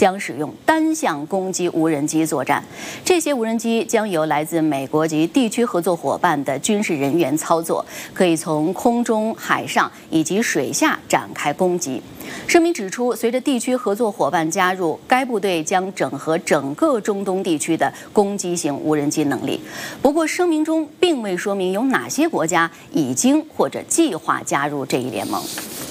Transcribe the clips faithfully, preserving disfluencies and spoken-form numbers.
将使用单向攻击无人机作战。这些无人机将由来自美国及地区合作伙伴的军事人员操作，可以从空中、海上以及水下展开攻击。声明指出，随着地区合作伙伴加入，该部队将整合整个中东地区的攻击型无人机能力。不过，声明中并未说明有哪些国家已经或者计划加入这一联盟。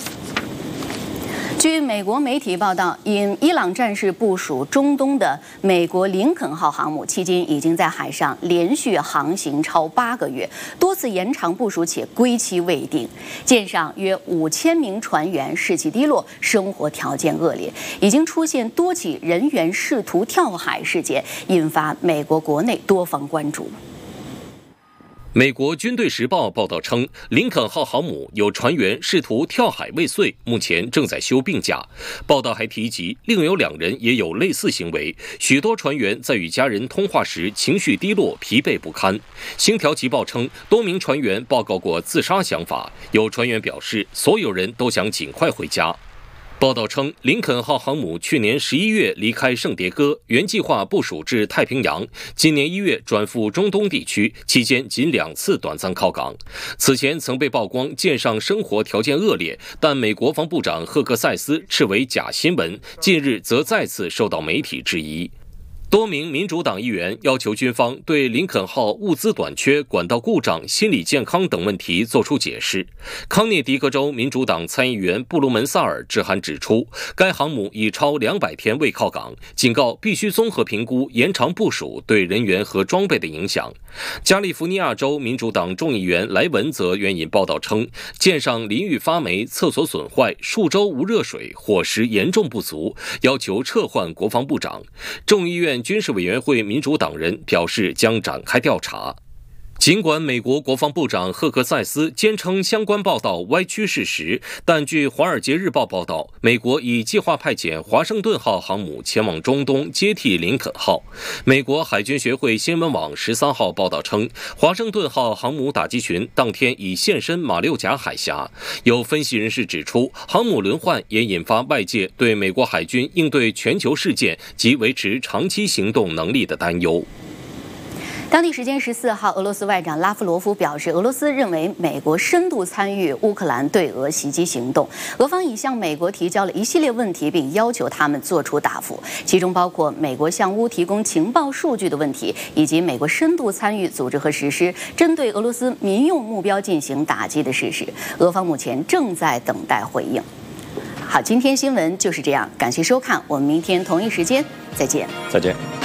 据美国媒体报道，因伊朗战士部署中东的美国林肯号航母，迄今已经在海上连续航行超八个月，多次延长部署且归期未定。舰上约五千名船员士气低落，生活条件恶劣，已经出现多起人员试图跳海事件，引发美国国内多方关注。 美国军队时报报道称，林肯号航母有船员试图跳海未遂，目前正在休病假。报道还提及，另有两人也有类似行为，许多船员在与家人通话时情绪低落、疲惫不堪。星条旗报称，多名船员报告过自杀想法，有船员表示，所有人都想尽快回家。报道称，林肯号航母去年十一月离开圣迭戈，原计划部署至太平洋，今年一月转赴中东地区，期间仅两次短暂靠港。此前曾被曝光舰上生活条件恶劣，但美国防部长赫克塞斯斥为假新闻，近日则再次受到媒体质疑。多名民主党议员要求军方对林肯号物资短缺、管道故障、心理健康等问题作出解释。康涅狄格州民主党参议员布鲁门萨尔致函指出，该航母已超两百天未靠港，警告必须综合评估延长部署对人员和装备的影响。加利福尼亚州民主党众议员莱文则援引报道称，舰上淋浴发霉、厕所损坏、数周无热水、伙食严重不足，要求撤换国防部长。众议院军事委员会民主党人表示将展开调查。尽管美国国防部长赫克塞斯坚称相关报道歪曲事实，但据《华尔街日报》报道，美国已计划派遣华盛顿号航母前往中东接替林肯号。美国海军学会新闻网十三号报道称，华盛顿号航母打击群当天已现身马六甲海峡。有分析人士指出，航母轮换也引发外界对美国海军应对全球事件及维持长期行动能力的担忧。 当地时间十四号，俄罗斯外长拉夫罗夫表示，俄罗斯认为美国深度参与乌克兰对俄袭击行动，俄方已向美国提交了一系列问题，并要求他们作出答复，其中包括美国向乌提供情报数据的问题，以及美国深度参与组织和实施针对俄罗斯民用目标进行打击的事实。俄方目前正在等待回应。好，今天新闻就是这样，感谢收看，我们明天同一时间再见。 再见。